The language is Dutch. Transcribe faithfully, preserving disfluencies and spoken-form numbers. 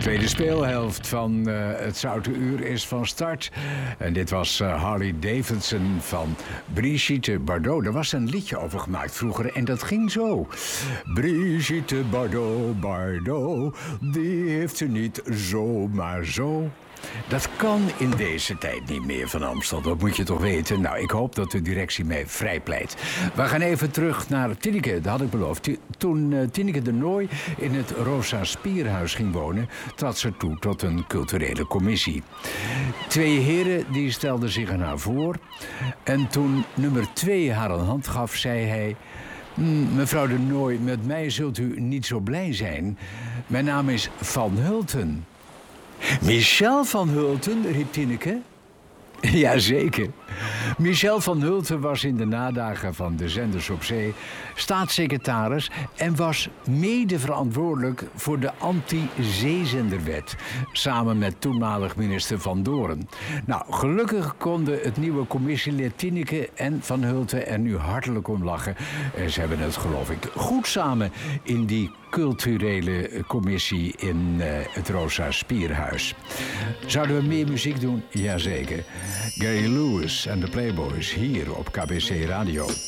Tweede speelhelft van uh, het Zoute Uur is van start. En dit was uh, Harley Davidson van Brigitte Bardot. Er was een liedje over gemaakt vroeger en dat ging zo. Brigitte Bardot, Bardot, die heeft ze niet zomaar zo. Dat kan in deze tijd niet meer van Amstel, dat moet je toch weten. Nou, ik hoop dat de directie mij vrijpleit. We gaan even terug naar Tineke, dat had ik beloofd. Toen uh, Tineke de Nooi in het Rosa Spierhuis ging wonen, trad ze toe tot een culturele commissie. Twee heren die stelden zich aan haar voor. En toen nummer twee haar een hand gaf, zei hij: mevrouw de Nooi, met mij zult u niet zo blij zijn. Mijn naam is Van Hulten. Michel van Hulten, riep Tineke. Jazeker. Michel van Hulten was in de nadagen van de Zenders op Zee staatssecretaris en was mede verantwoordelijk voor de anti-zeezenderwet, samen met toenmalig minister Van Doren. Nou, gelukkig konden het nieuwe commissielid Tineke en Van Hulten er nu hartelijk om lachen. En ze hebben het, geloof ik, goed samen in die culturele commissie in uh, het Rosa Spierhuis. Zouden we meer muziek doen? Jazeker. Gary Lewis en de Playboys hier op K B C Radio.